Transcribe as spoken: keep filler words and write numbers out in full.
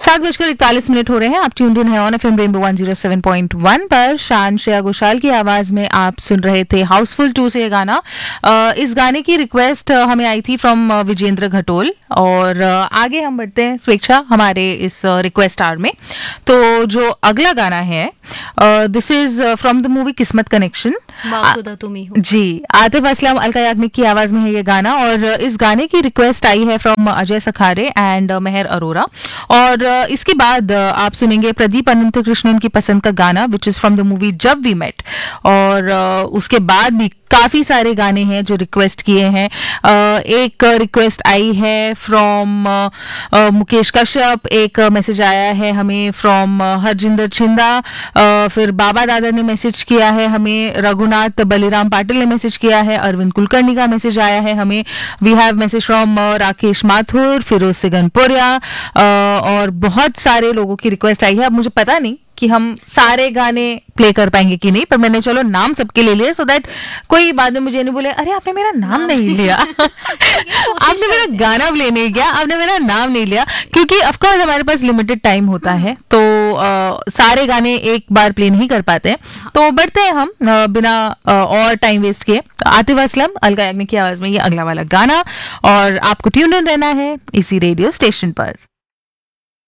सात बजकर इकतालीस मिनट हो रहे हैं। आप ट्यून्ड इन है on FM rainbow one zero seven point one पर। शान श्रेया घोषाल की आवाज में आप सुन रहे थे हाउसफुल टू से ये गाना। uh, इस गाने की रिक्वेस्ट uh, हमें आई थी फ्रॉम uh, विजेंद्र घटोल। और uh, आगे हम बढ़ते हैं स्वेच्छा हमारे इस रिक्वेस्ट uh, आवर में। तो जो अगला गाना है this is from the movie किस्मत कनेक्शन। जी, आतिफ असलम अलका याग्निक की आवाज में है ये गाना। और इस गाने की रिक्वेस्ट आई है फ्रॉम अजय सखारे एंड मेहर अरोरा। और इसके बाद आप सुनेंगे प्रदीप अनंत कृष्णन की पसंद का गाना which is from the movie जब वी मेट। और उसके बाद भी काफी सारे गाने हैं जो रिक्वेस्ट किए हैं। एक रिक्वेस्ट आई है फ्रॉम मुकेश कश्यप, एक मैसेज आया है हमें फ्रॉम हरजिंदर छिंदा, फिर बाबा दादा ने मैसेज किया है हमें, रघुनाथ बलिराम पाटिल ने मैसेज किया है, अरविंद कुलकर्णी का मैसेज आया है हमें। We have message from Rakesh Mathur, Firoz सिगनपुरिया, और बहुत सारे लोगों की रिक्वेस्ट आई है। अब मुझे पता नहीं कि हम सारे गाने प्ले कर पाएंगे कि नहीं, पर मैंने चलो नाम सबके ले लिए सो दैट कोई बाद में मुझे नहीं बोले अरे आपने मेरा नाम नहीं लिया आपने मेरा गाना प्ले नहीं किया, आपने मेरा नाम नहीं लिया, क्योंकि ऑफ कोर्स हमारे पास लिमिटेड टाइम होता है तो आ, सारे गाने एक बार प्ले नहीं कर पाते। तो बढ़ते हैं हम आ, बिना आ, और टाइम वेस्ट किए। आतिफ असलम अलका याग्निक की आवाज में ये अगला वाला गाना, और आपको ट्यून इन रहना है इसी रेडियो स्टेशन पर।